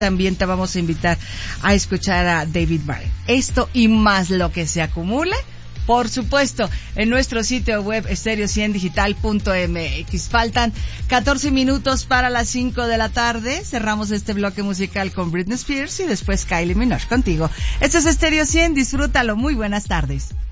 también te vamos a invitar a escuchar a David Barrett. Esto y más lo que se acumule, por supuesto, en nuestro sitio web stereo100digital.mx. Faltan 14 minutos para las 5 de la tarde. Cerramos este bloque musical con Britney Spears y después Kylie Minogue contigo. Esto es Stereo 100, disfrútalo. Muy buenas tardes.